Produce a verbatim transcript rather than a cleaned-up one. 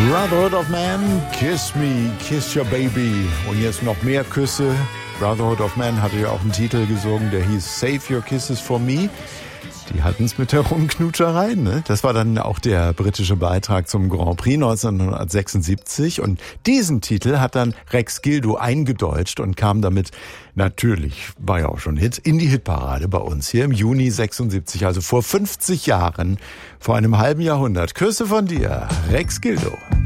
Brotherhood of Man, Kiss Me, Kiss Your Baby. Und jetzt noch mehr Küsse. Brotherhood of Man hatte ja auch einen Titel gesungen, der hieß Save Your Kisses for Me. Die hatten es mit der Rumknutscherei, ne? Das war dann auch der britische Beitrag zum Grand Prix neunzehnhundertsechsundsiebzig. Und diesen Titel hat dann Rex Gildo eingedeutscht und kam damit natürlich, war ja auch schon Hit, in die Hitparade bei uns hier im Juni sechsundsiebzig, also vor fünfzig Jahren, vor einem halben Jahrhundert. Küsse von dir, Rex Gildo.